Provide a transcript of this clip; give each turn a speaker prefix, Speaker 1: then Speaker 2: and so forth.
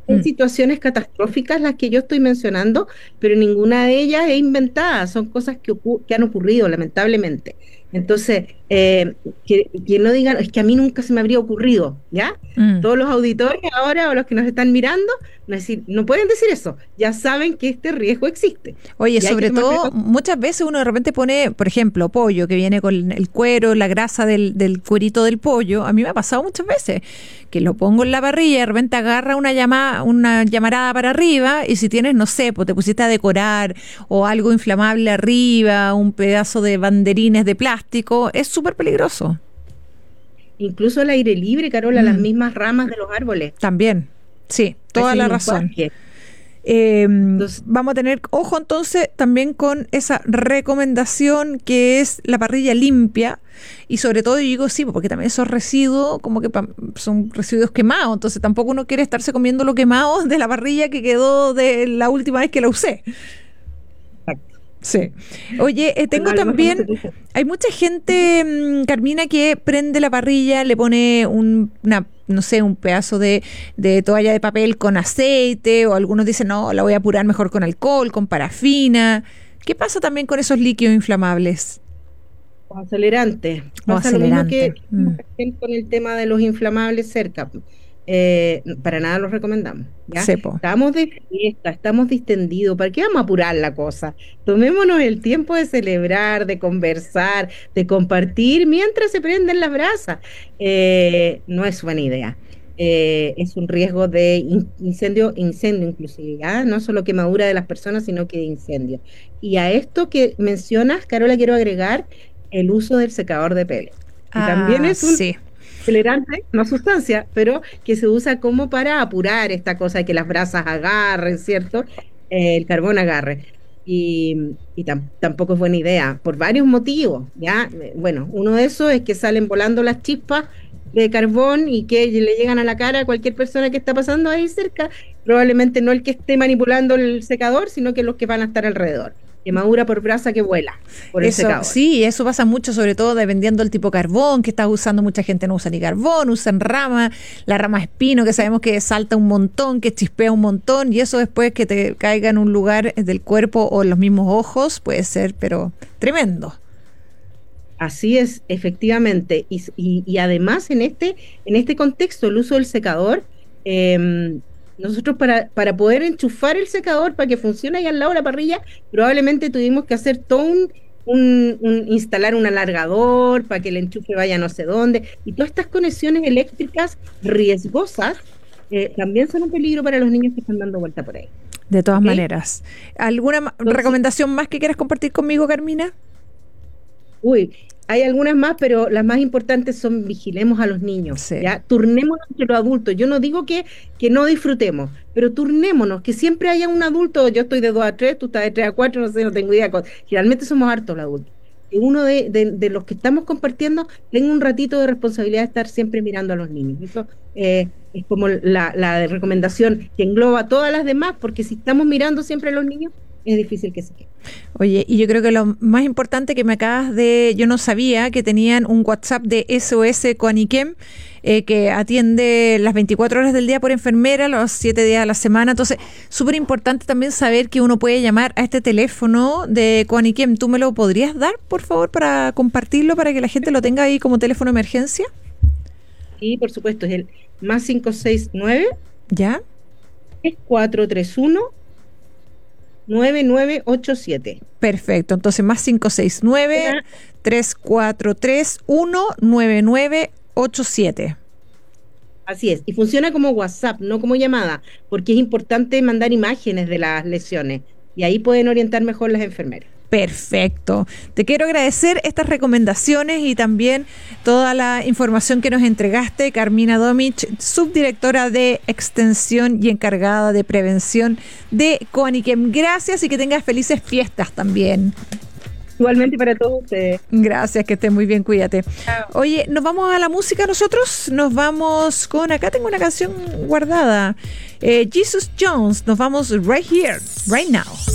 Speaker 1: Son situaciones catastróficas las que yo estoy mencionando, pero ninguna de ellas es inventada, son cosas que han ocurrido, lamentablemente. Entonces, que no digan, es que a mí nunca se me habría ocurrido, ¿ya?
Speaker 2: Mm.
Speaker 1: Todos los auditores ahora o los que nos están mirando, no pueden decir eso, ya saben que este riesgo existe
Speaker 2: Oye,
Speaker 1: y hay que
Speaker 2: sobre
Speaker 1: tomar
Speaker 2: todo,
Speaker 1: precauciones.
Speaker 2: muchas veces uno de repente pone, por ejemplo, pollo que viene con el cuero, la grasa del cuerito del pollo. A mí me ha pasado muchas veces que lo pongo en la parrilla y de repente agarra una llamarada para arriba y si tienes, no sé, pues te pusiste a decorar o algo inflamable arriba, un pedazo de banderines de plástico, es súper peligroso.
Speaker 1: Incluso al aire libre, Carola, las
Speaker 2: Mm,
Speaker 1: mismas ramas de los árboles,
Speaker 2: también, sí,
Speaker 1: a
Speaker 2: toda
Speaker 1: veces
Speaker 2: la
Speaker 1: en un
Speaker 2: razón.
Speaker 1: parque.
Speaker 2: Eh,
Speaker 1: Entonces,
Speaker 2: Vamos a tener ojo entonces también con esa recomendación que es la parrilla limpia y sobre todo yo digo sí, porque también esos residuos como que son residuos quemados, entonces tampoco uno quiere estarse comiendo lo quemado de la parrilla que quedó de la última vez que la usé.
Speaker 1: exacto.
Speaker 2: Sí. Oye,
Speaker 1: Cuando
Speaker 2: tengo
Speaker 1: algo no se
Speaker 2: también,
Speaker 1: puede.
Speaker 2: hay mucha gente, Carmina, que prende la parrilla, le pone no sé, un pedazo de toalla de papel con aceite, o algunos dicen, no, la voy a apurar mejor con alcohol, con parafina. ¿Qué pasa también con esos líquidos inflamables
Speaker 1: O acelerantes.
Speaker 2: o
Speaker 1: Pasa lo mismo
Speaker 2: acelerantes?
Speaker 1: con el tema de los inflamables cerca. Para nada los recomendamos, ¿ya?
Speaker 2: Sepo.
Speaker 1: Estamos de fiesta, estamos distendidos. ¿Para qué vamos a apurar la cosa? Tomémonos el tiempo de celebrar, de conversar, de compartir mientras se prenden las brasas. No es buena idea. Es un riesgo de incendio inclusive, ¿ya? No solo quemadura de las personas, sino que de incendio. Y a esto que mencionas, Carola, quiero agregar el uso del secador de pelo, que también
Speaker 2: Ah,
Speaker 1: es un
Speaker 2: sí.
Speaker 1: acelerante, no sustancia, pero que se usa como para apurar esta cosa de que las brasas agarren, ¿cierto? El carbón agarre. Tampoco es buena idea, por varios motivos, ¿ya? Bueno, uno de esos es que salen volando las chispas de carbón y que le llegan a la cara a cualquier persona que está pasando ahí cerca, probablemente no el que esté manipulando el secador, sino que los que van a estar alrededor. Quemadura por brasa que vuela por el
Speaker 2: Eso,
Speaker 1: secador.
Speaker 2: sí, eso pasa mucho, sobre todo dependiendo del tipo de carbón que estás usando. Mucha gente no usa ni carbón, usan rama, la rama espino, que sabemos que salta un montón, que chispea un montón, y eso después que te caiga en un lugar del cuerpo o en los mismos ojos puede ser, pero tremendo.
Speaker 1: Así es, efectivamente. Y además en este contexto, el uso del secador, nosotros para poder enchufar el secador para que funcione ahí al lado de la parrilla, probablemente tuvimos que hacer todo instalar un alargador para que el enchufe vaya no sé dónde. Y todas estas conexiones eléctricas riesgosas también son un peligro para los niños que están dando vuelta por ahí.
Speaker 2: De todas
Speaker 1: ¿Ok?
Speaker 2: maneras. ¿Alguna
Speaker 1: Entonces,
Speaker 2: recomendación más que quieras compartir conmigo, Carmina?
Speaker 1: uy, hay algunas más, pero las más importantes son vigilemos a los niños,
Speaker 2: Sí.
Speaker 1: ¿ya? Turnémonos entre los adultos. Yo no digo que no disfrutemos, pero turnémonos, que siempre haya un adulto. Yo estoy de 2 a 3, tú estás de 3 a 4, no sé, no tengo idea. Generalmente somos hartos los adultos. Que uno de los que estamos compartiendo tenga un ratito de responsabilidad de estar siempre mirando a los niños. Eso es como la recomendación que engloba a todas las demás, porque si estamos mirando siempre a los niños, es difícil que se queden.
Speaker 2: Oye, y yo creo que lo más importante que me acabas de, yo no sabía que tenían un WhatsApp de SOS Coaniquem que atiende las 24 horas del día por enfermera, los 7 días a la semana. Entonces, súper importante también saber que uno puede llamar a este teléfono de Coaniquem. ¿Tú me lo podrías dar, por favor, para compartirlo, para que la gente lo tenga ahí como teléfono de emergencia?
Speaker 1: Y por supuesto, es el más 569
Speaker 2: ¿Ya?
Speaker 1: 431 9987.
Speaker 2: Perfecto. Entonces, más 569
Speaker 1: Una-
Speaker 2: 343 19987.
Speaker 1: Así es, y funciona como WhatsApp, no como llamada, porque es importante mandar imágenes de las lesiones y ahí pueden orientar mejor las enfermeras.
Speaker 2: Perfecto. Te quiero agradecer estas recomendaciones y también toda la información que nos entregaste, Carmina Domich, subdirectora de Extensión y encargada de prevención de Coaniquem. Gracias y que tengas felices fiestas también.
Speaker 1: Igualmente para todos ustedes.
Speaker 2: Gracias, que estés muy bien, cuídate. Oye, ¿nos vamos a la música nosotros? Nos vamos con, acá tengo una canción guardada, Jesus Jones, nos vamos right here, right now.